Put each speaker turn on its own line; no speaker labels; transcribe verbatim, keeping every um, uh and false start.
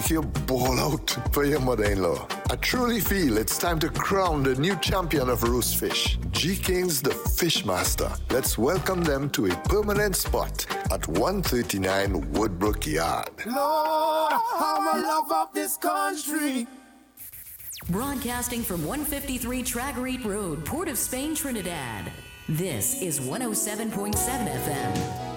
make you ball out for your mother-in-law. I truly feel it's time to crown the new champion of roast fish, G. King's the Fishmaster. Let's welcome them to a permanent spot at one thirty-nine Woodbrook Yard.
Lord, how I love up this country.
Broadcasting from one fifty-three Tragarete Road, Port of Spain, Trinidad. This is one oh seven point seven F M.